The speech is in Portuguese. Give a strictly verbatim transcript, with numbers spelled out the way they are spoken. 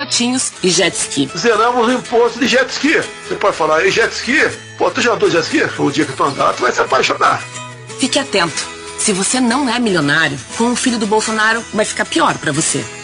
jatinhos e jet ski. Zeramos o imposto de jet ski. Você pode falar aí, jet ski? Pô, tu já andou jet ski? O dia que tu andar, tu vai se apaixonar. Fique atento. Se você não é milionário, com o filho do Bolsonaro vai ficar pior pra você.